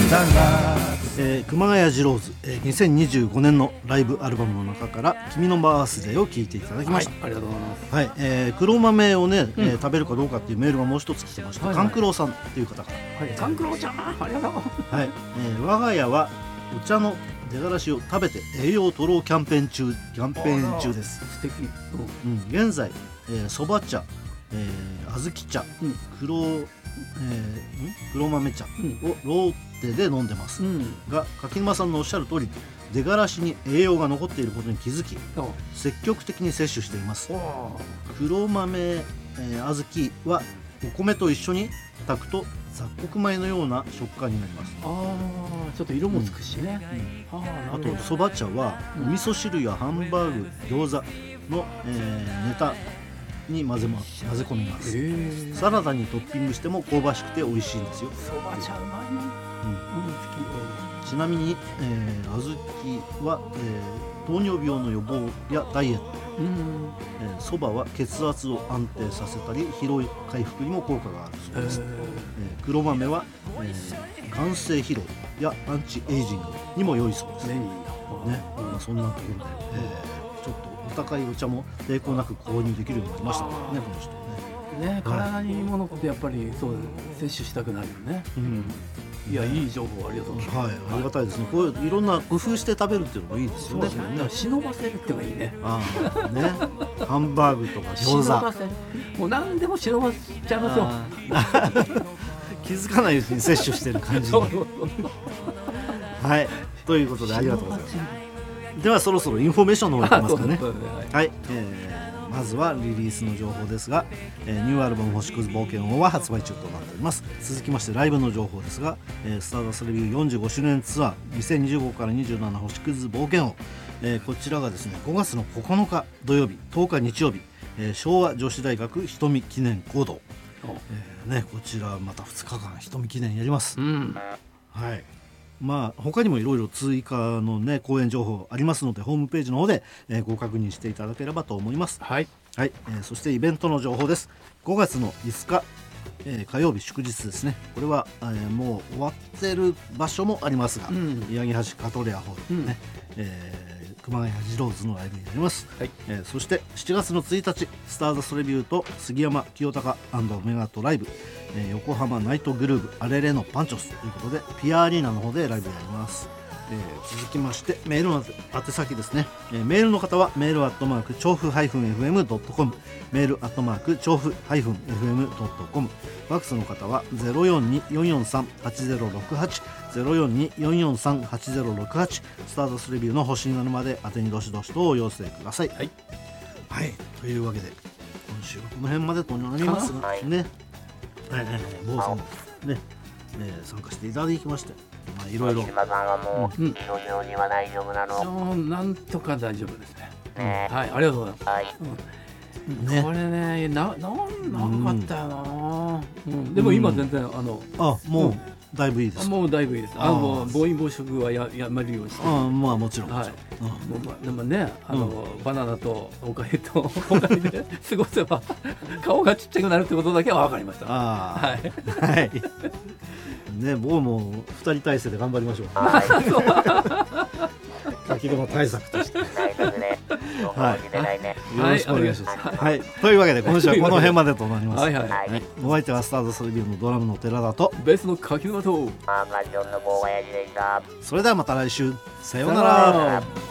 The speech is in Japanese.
熊谷二郎ズ、2025年のライブアルバムの中から君のバースデーを聴いていただきました。 ありがとうございます。 はい、黒豆をね、食べるかどうかっていうメールがもう一つ来てまして、勘九郎さんっていう方から、 勘九郎ちゃんありがとう。 はい、我が家はお茶の出がらしを食べて栄養を取ろうキャンペーン中です。 素敵。 現在そば茶、小豆茶、黒豆茶をローテで飲んでます、が柿沼さんのおっしゃる通り出がらしに栄養が残っていることに気づき積極的に摂取しています。黒豆、小豆はお米と一緒に炊くと雑穀米のような食感になります。 ちょっと色もつくしね。 あとそば茶はお味噌汁やハンバーグ餃子の、ネタに混ぜ込みます。サラダにトッピングしても香ばしくて美味しいんですよ。 そば茶うまいね。 ちなみに、小豆は、糖尿病の予防やダイエット、そばは血圧を安定させたり疲労回復にも効果があるそうです。黒豆は、眼性疲労やアンチエイジングにも良いそうですね。そんなところで、ちょっとお高いお茶も抵抗なく購入できるようになりましたね、この人ね。 体にいいものってやっぱりそう摂取したくなるよね。いや、いい情報ありがとうございます。 ありがたいですね。こういういろんな工夫して食べるっていうのもいいですよね。 忍ばせるってのがいいね。 ハンバーグとか餃子、もう何でも忍ばせちゃいますよ。 気づかないうちに摂取してる感じで。はい、ということでありがとうございます。ではそろそろインフォメーションの方に行きますかね。はい、まずはリリースの情報ですが、ニューアルバム星屑冒険王は発売中となっております。続きましてライブの情報ですが、スターダストレビュー45周年ツアー2025から27星屑冒険王、こちらがですね5月の9日土曜日10日日曜日、昭和女子大学瞳記念講堂、こちらまた2日間瞳記念やります。はい、他にもいろいろ追加のね公演情報ありますのでホームページの方で、ご確認していただければと思います。そしてイベントの情報です。5月の5日、火曜日祝日ですね。これは、もう終わってる場所もありますが、八木橋カトレアホールね、熊谷二郎ズのライブになります。そして7月の1日スターダストレビューと杉山清隆&メガトライブ、横浜ナイトグルーヴアレレのパンチョスということでピアアリーナの方でライブやります。続きましてメールの宛先ですね。メールの方はメールアットマーク調布-fm.com メールアットマーク調布-fm.com ファックスの方は 042-443-8068 042-443-8068 スターダストレビューの星になるまで宛てにどしどしとお寄せください。はい、というわけで今週はこの辺までとなりますね。坊さんね、参加していただきましていろいろ。 島さんはもう、色々には大丈夫なの？ なんとか大丈夫ですね。はい、ありがとうございます。これね、なかったよな。でも今全然もうだいぶいいです。 もうだいぶいいです。暴飲暴食はやめるようにして。 もちろん。 でもね、バナナとおかゆとおかゆで過ごせば顔がちっちゃくなるってことだけは分かりました。はい。 ね、僕も2人体制で頑張りましょう。柿沼対策として。よろしくお願いします。というわけで今週はこの辺までとなります。お相手はスターダストレビューのドラムの寺田とベースの柿沼とパーカッションの坊林でした。 それではまた来週、さようなら。